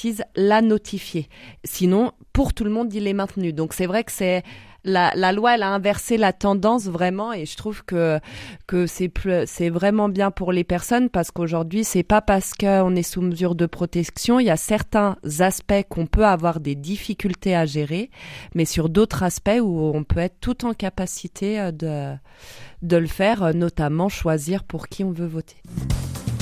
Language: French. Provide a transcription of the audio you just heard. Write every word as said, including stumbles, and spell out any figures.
bêtise, la notifier. Sinon, pour tout le monde, il est maintenu. Donc c'est vrai que c'est la, la loi, elle a inversé la tendance vraiment, et je trouve que que c'est plus, c'est vraiment bien pour les personnes, parce qu'aujourd'hui, c'est pas parce qu'on est sous mesure de protection, il y a certains aspects qu'on peut avoir des difficultés à gérer, mais sur d'autres aspects où on peut être tout en capacité de de le faire, notamment choisir pour qui on veut voter.